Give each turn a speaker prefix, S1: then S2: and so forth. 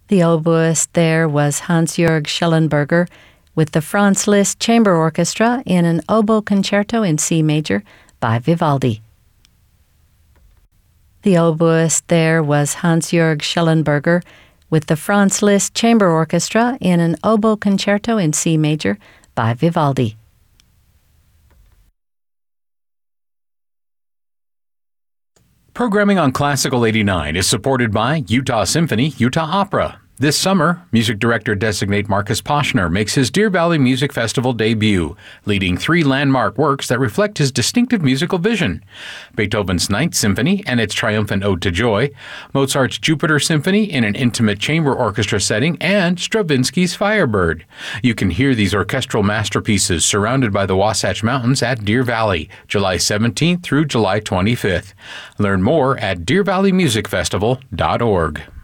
S1: The oboist there was Hans-Jörg Schellenberger with the Franz Liszt Chamber Orchestra in an oboe concerto in C major by Vivaldi. The oboist there was Hans-Jörg Schellenberger with the Franz Liszt Chamber Orchestra in an oboe concerto in C major by Vivaldi.
S2: Programming on Classical 89 is supported by Utah Symphony, Utah Opera. This summer, music director designate Marcus Poschner makes his Deer Valley Music Festival debut, leading 3 landmark works that reflect his distinctive musical vision: Beethoven's Ninth Symphony and its triumphant Ode to Joy, Mozart's Jupiter Symphony in an intimate chamber orchestra setting, and Stravinsky's Firebird. You can hear these orchestral masterpieces surrounded by the Wasatch Mountains at Deer Valley, July 17th through July 25th. Learn more at deervalleymusicfestival.org.